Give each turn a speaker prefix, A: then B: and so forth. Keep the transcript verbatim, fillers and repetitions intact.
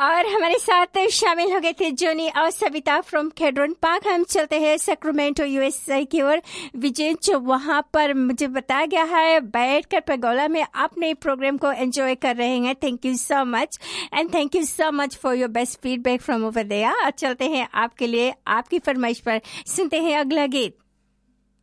A: और हमारे साथ शामिल हो गए थे जोनी और सविता फ्रॉम केड्रोन पार्क। हम चलते हैं सैक्रामेंटो यूएसए की ओर। विजय, जो वहां पर मुझे बताया गया है बैठकर पेगोला में अपने प्रोग्राम को एंजॉय कर रहे हैं। Thank you so much and thank you so much for your best feedback from over there. चलते हैं आपके लिए आपकी फरमाइश पर सुनते हैं अगला गीत।